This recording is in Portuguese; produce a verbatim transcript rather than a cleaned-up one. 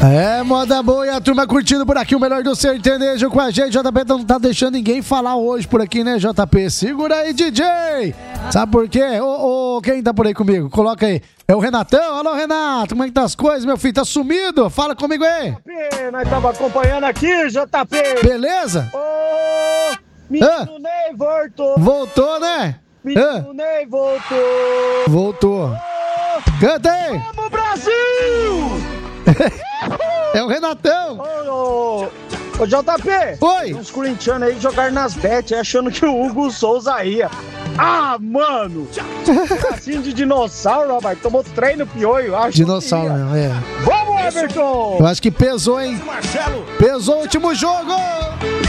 É, moda boa e a turma curtindo por aqui o melhor do sertanejo com a gente. J P não tá deixando ninguém falar hoje por aqui, né, J P? Segura aí, D J! Sabe por quê? Ô, ô, quem tá por aí comigo? Coloca aí. É o Renatão? Alô, Renato, como é que tá as coisas, meu filho? Tá sumido? Fala comigo aí. J P, nós tava acompanhando aqui, J P. Beleza? Ô, menino ah. Ney voltou. Voltou, né? Menino ah. Ney voltou. Voltou. Ô, canta aí. Vamos, Brasil! É o Renatão. Ô, ô, ô J P. Oi. Uns corintianos aí jogaram nas bets achando que o Hugo Souza ia. Ah, mano! Assim de dinossauro, rapaz. Tomou treino piolho. Acho dinossauro mesmo, é. Vamos, Everton! Eu acho que pesou, hein? Pesou o último jogo!